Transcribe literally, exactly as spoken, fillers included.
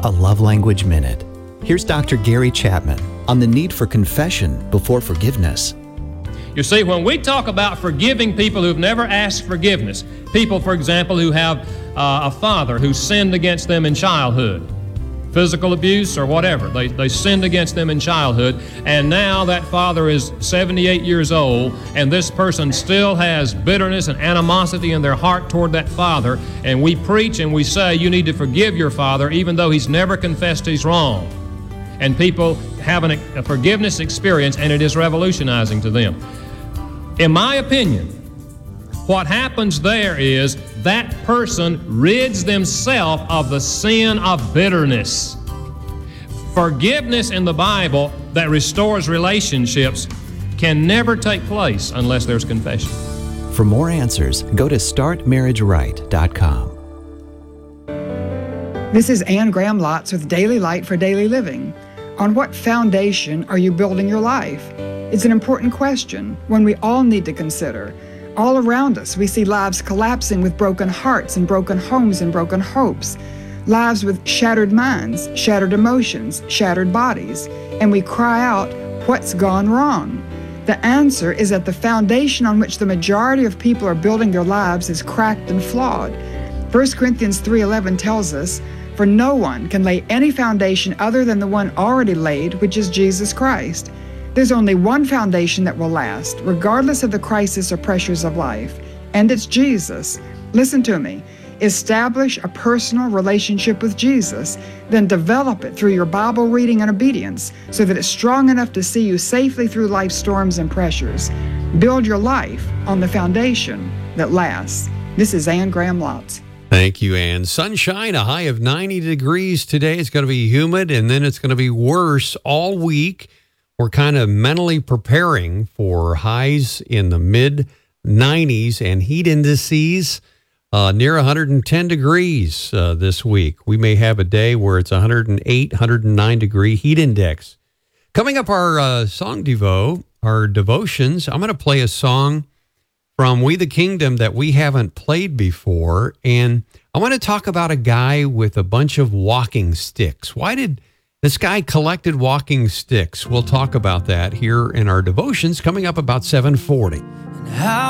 a Love Language Minute. Here's Doctor Gary Chapman on the need for confession before forgiveness. You see, when we talk about forgiving people who've never asked forgiveness, people, for example, who have uh, a father who sinned against them in childhood, physical abuse or whatever, they, they sinned against them in childhood, and now that father is seventy-eight years old, and this person still has bitterness and animosity in their heart toward that father, and we preach and we say, you need to forgive your father even though he's never confessed he's wrong. And people have an, a forgiveness experience, and it is revolutionizing to them. In my opinion, what happens there is that person rids themselves of the sin of bitterness. Forgiveness in the Bible that restores relationships can never take place unless there's confession. For more answers, go to start marriage right dot com. This is Ann Graham Lotz with Daily Light for Daily Living. On what foundation are you building your life? It's an important question, one we all need to consider. All around us, we see lives collapsing with broken hearts and broken homes and broken hopes, lives with shattered minds, shattered emotions, shattered bodies, and we cry out, what's gone wrong? The answer is that the foundation on which the majority of people are building their lives is cracked and flawed. First Corinthians three eleven tells us, for no one can lay any foundation other than the one already laid, which is Jesus Christ. There's only one foundation that will last, regardless of the crisis or pressures of life, and it's Jesus. Listen to me. Establish a personal relationship with Jesus, then develop it through your Bible reading and obedience so that it's strong enough to see you safely through life's storms and pressures. Build your life on the foundation that lasts. This is Ann Graham Lotz. Thank you, Ann. Sunshine, a high of ninety degrees today. It's going to be humid, and then it's going to be worse all week. We're kind of mentally preparing for highs in the mid nineties and heat indices uh, near one hundred ten degrees uh, this week. We may have a day where it's one hundred eight, one hundred nine degree heat index. Coming up, our uh, song devo, our devotions. I'm going to play a song from We the Kingdom that we haven't played before. And I want to talk about a guy with a bunch of walking sticks. Why did this guy collected walking sticks? We'll talk about that here in our devotions coming up about seven forty.